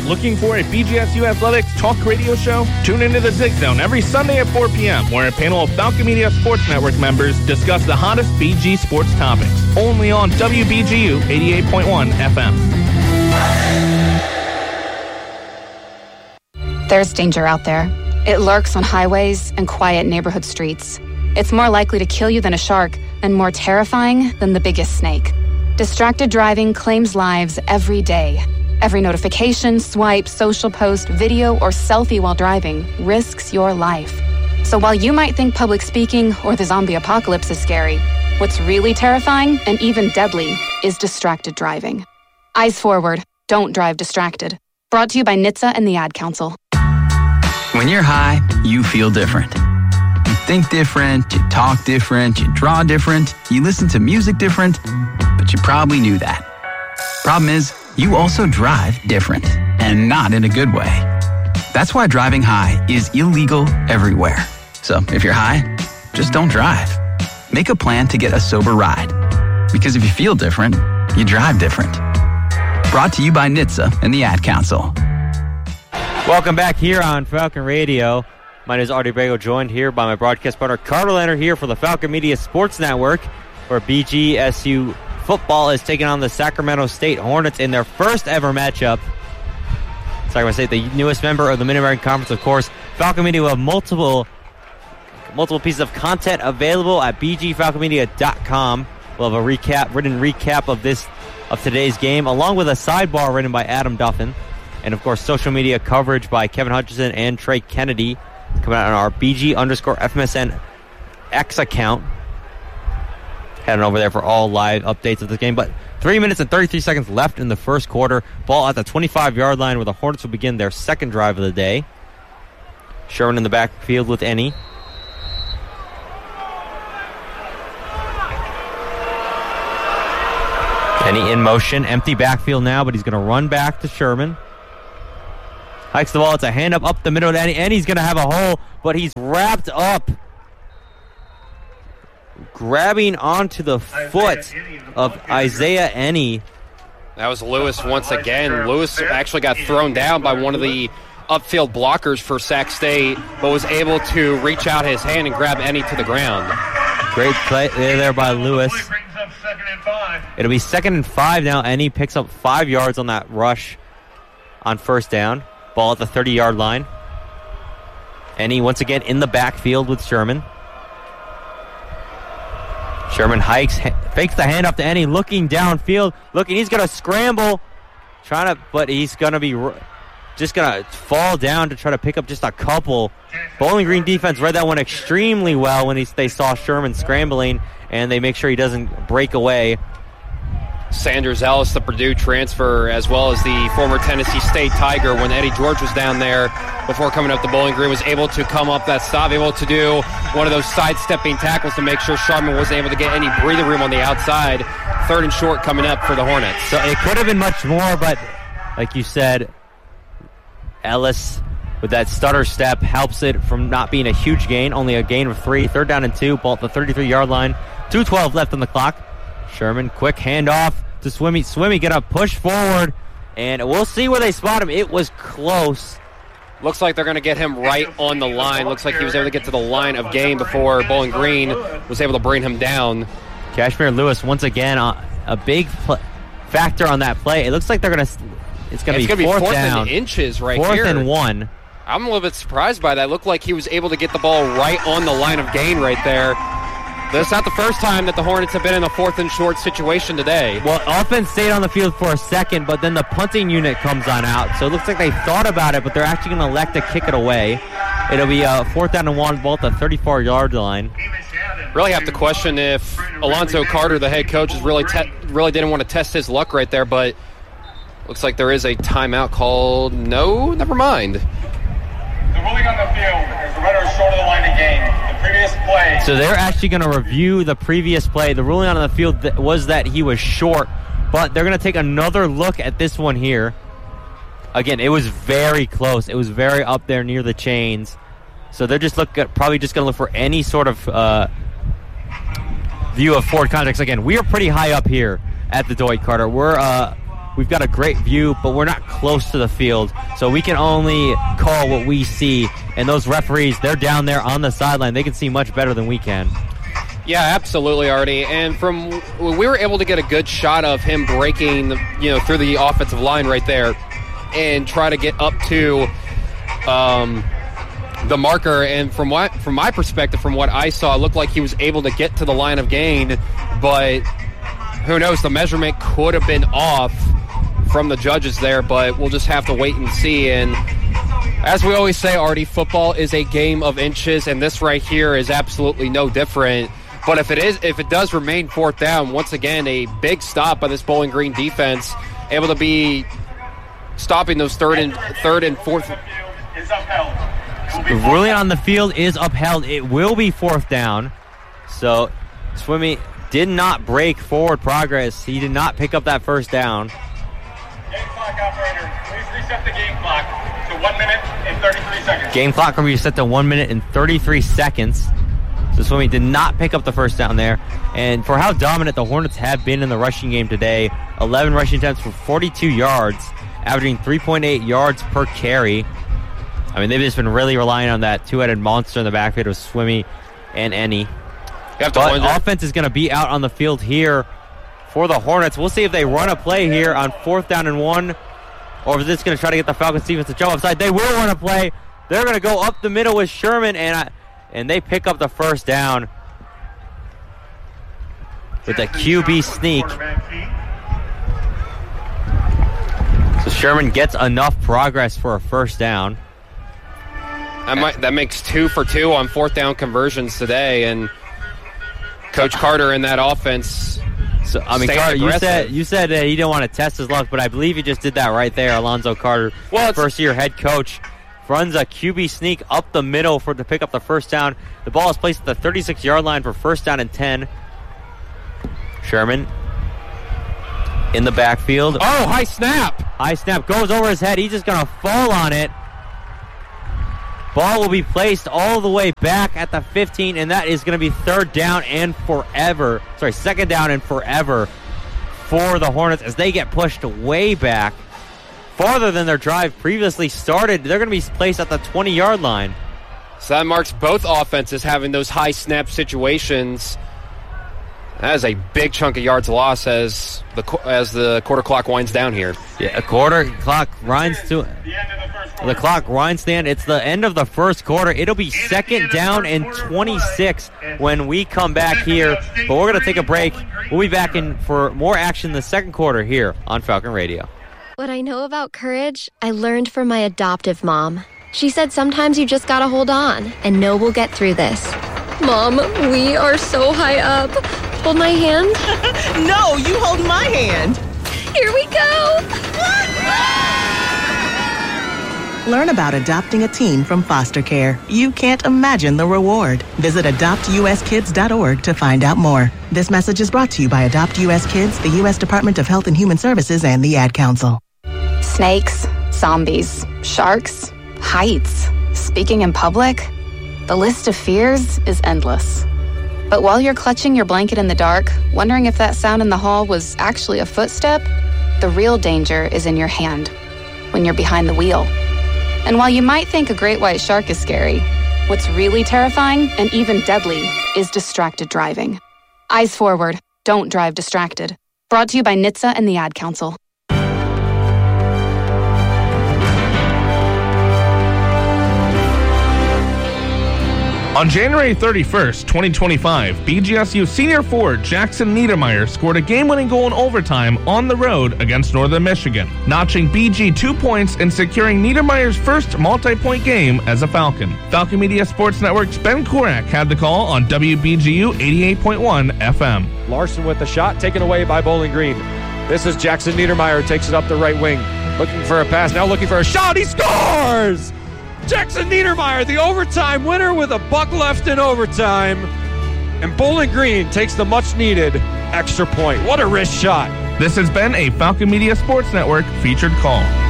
Looking for a BGSU Athletics talk radio show? Tune into the Zig Zone every Sunday at 4 p.m., where a panel of Falcon Media Sports Network members discuss the hottest BG sports topics. Only on WBGU 88.1 FM. There's danger out there. It lurks on highways and quiet neighborhood streets. It's more likely to kill you than a shark, and more terrifying than the biggest snake. Distracted driving claims lives every day. Every notification, swipe, social post, video, or selfie while driving risks your life. So while you might think public speaking or the zombie apocalypse is scary, what's really terrifying and even deadly is distracted driving. Eyes forward. Don't drive distracted. Brought to you by NHTSA and the Ad Council. When you're high, you feel different. You think different, you talk different, you draw different, you listen to music different, but you probably knew that. Problem is, you also drive different, and not in a good way. That's why driving high is illegal everywhere. So if you're high, just don't drive. Make a plan to get a sober ride. Because if you feel different, you drive different. Brought to you by NHTSA and the Ad Council. Welcome back here on Falcon Radio. My name is Artie Brago, joined here by my broadcast partner Carter Leonard here for the Falcon Media Sports Network, where BGSU football is taking on the Sacramento State Hornets in their first ever matchup. Sacramento State, the newest member of the Mid-American Conference, of course. Falcon Media will have multiple pieces of content available at bgfalconmedia.com. We'll have a written recap of today's game, along with a sidebar written by Adam Duffin. And, of course, social media coverage by Kevin Hutchinson and Trey Kennedy coming out on our BG_FMSN X account. Heading over there for all live updates of the game. But 3 minutes and 33 seconds left in the first quarter. Ball at the 25-yard line, where the Hornets will begin their second drive of the day. Sherman in the backfield with Ennie. Ennie in motion. Empty backfield now, but he's going to run back to Sherman. Hikes the ball. It's a hand up the middle of Ennie. Ennie's going to have a hole, but he's wrapped up. Grabbing onto the foot of Isaiah Ennie. That was Lewis once again. Lewis actually got thrown down by one of the upfield blockers for Sac State, but was able to reach out his hand and grab Ennie to the ground. Great play there by Lewis. It'll be 2nd and 5 now. Ennie picks up 5 yards on that rush on first down. Ball at the 30-yard line. Ennie once again in the backfield with Sherman. Sherman hikes, fakes the handoff to Ennie, looking downfield. He's going to scramble. But he's going to be just going to fall down to try to pick up just a couple. Bowling Green defense read that one extremely well when they saw Sherman scrambling, and they make sure he doesn't break away. Sanders Ellis, the Purdue transfer, as well as the former Tennessee State Tiger, when Eddie George was down there before coming up to Bowling Green, was able to come up that stop, able to do one of those sidestepping tackles to make sure Sharman wasn't able to get any breathing room on the outside. 3rd and short coming up for the Hornets. So it could have been much more, but like you said, Ellis with that stutter step helps it from not being a huge gain, only a gain of 3. 3rd down and 2, ball at the 33-yard line. 2:12 left on the clock. Sherman, quick handoff to Swimmy. Swimmy gonna push forward, and we'll see where they spot him. It was close. Looks like they're going to get him right on the line. Looks like he was able to get to the line of game before Bowling Green was able to bring him down. Kashmir Lewis once again a big factor on that play. It looks like it's going to be fourth down. And inches right here. 4th and 1. I'm a little bit surprised by that. It looked like he was able to get the ball right on the line of gain right there. That's not the first time that the Hornets have been in a 4th and short situation today. Well, offense stayed on the field for a second, but then the punting unit comes on out. So it looks like they thought about it, but they're actually going to elect to kick it away. It'll be 4th down and 1, ball at the 34-yard line. Really have to question if Alonzo Carter, the head coach, is really didn't want to test his luck right there, but looks like there is a timeout called. No, never mind. The ruling on the field is the runner is short of the line of gain. The previous play. So they're actually going to review the previous play. The ruling on the field was that he was short, but they're going to take another look at this one here. Again, it was very close. It was very up there near the chains. So they're just probably just going to look for any sort of view of forward context. Again, we are pretty high up here at the Dwight Carter. We're we've got a great view, but we're not close to the field, so we can only call what we see. And those referees, they're down there on the sideline. They can see much better than we can. Yeah, absolutely, Artie. And we were able to get a good shot of him breaking, through the offensive line right there, and try to get up to the marker. And from my perspective, from what I saw, it looked like he was able to get to the line of gain, but who knows? The measurement could have been off from the judges there, but we'll just have to wait and see. And as we always say, Artie, football is a game of inches, and this right here is absolutely no different. But if it does remain fourth down, once again, a big stop by this Bowling Green defense, able to be stopping those third and fourth. The ruling on the field is upheld. It will be fourth down. So Swimmy did not break forward progress. He did not pick up that first down. Game clock operator, please reset the game clock to 1 minute and 33 seconds. Game clock will be reset to 1 minute and 33 seconds. So Swimmy did not pick up the first down there. And for how dominant the Hornets have been in the rushing game today, 11 rushing attempts for 42 yards, averaging 3.8 yards per carry. I mean, they've just been really relying on that two-headed monster in the backfield of Swimmy and Ennie. But offense is going to be out on the field here for the Hornets. We'll see if they run a play here on 4th down and 1, or is this going to try to get the Falcons defense to jump upside. They will run a play. They're going to go up the middle with Sherman, and they pick up the first down with a QB sneak. So Sherman gets enough progress for a first down. That makes 2 for 2 on 4th down conversions today, and Coach Carter in that offense. So Carter, you said that he didn't want to test his luck, but I believe he just did that right there. Alonzo Carter, first-year head coach, runs a QB sneak up the middle to pick up the first down. The ball is placed at the 36-yard line for first down and 10. Sherman in the backfield. Oh, high snap! High snap goes over his head. He's just going to fall on it. Ball will be placed all the way back at the 15, and that is going to be second down and forever for the Hornets as they get pushed way back, farther than their drive previously started. They're going to be placed at the 20-yard line. So that marks both offenses having those high snap situations. That is a big chunk of yards lost as the quarter clock winds down here. Yeah, a quarter clock winds to the clock winds down. It's the end of the first quarter. It'll be second down and 26 when we come back here. But we're going to take a break. We'll be back in for more action in the second quarter here on Falcon Radio. What I know about courage, I learned from my adoptive mom. She said sometimes you just gotta hold on and know we'll get through this. Mom, we are so high up. Hold my hand. No, you hold my hand. Here we go. Learn about adopting a teen from foster care. You can't imagine the reward. Visit adoptuskids.org to find out more. This message is brought to you by Adopt U.S. Kids, the U.S. Department of Health and Human Services, and the Ad Council. Snakes, zombies, sharks, heights, speaking in public. The list of fears is endless. But while you're clutching your blanket in the dark, wondering if that sound in the hall was actually a footstep, the real danger is in your hand, when you're behind the wheel. And while you might think a great white shark is scary, what's really terrifying and even deadly is distracted driving. Eyes forward, don't drive distracted. Brought to you by NHTSA and the Ad Council. On January 31st, 2025, BGSU senior forward Jackson Niedermeyer scored a game-winning goal in overtime on the road against Northern Michigan, notching BG 2 points and securing Niedermeyer's first multi-point game as a Falcon. Falcon Media Sports Network's Ben Korak had the call on WBGU 88.1 FM. Larson with the shot, taken away by Bowling Green. This is Jackson Niedermeyer, takes it up the right wing, looking for a pass, now looking for a shot, he scores! Jackson Niedermeyer, the overtime winner with a buck left in overtime. And Bowling Green takes the much-needed extra point. What a wrist shot. This has been a Falcon Media Sports Network featured call.